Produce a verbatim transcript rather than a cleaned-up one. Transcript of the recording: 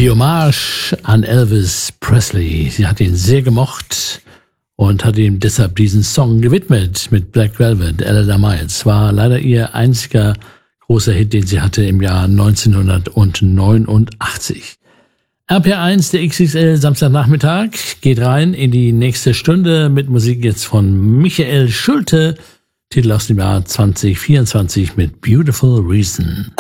Die Hommage an Elvis Presley. Sie hat ihn sehr gemocht und hat ihm deshalb diesen Song gewidmet mit Black Velvet, Elida Miles. War leider ihr einziger großer Hit, den sie hatte im Jahr neunzehnhundertneunundachtzig. R P R eins, der X X L Samstagnachmittag, geht rein in die nächste Stunde mit Musik jetzt von Michael Schulte. Titel aus dem Jahr zwanzig vierundzwanzig mit Beautiful Reason.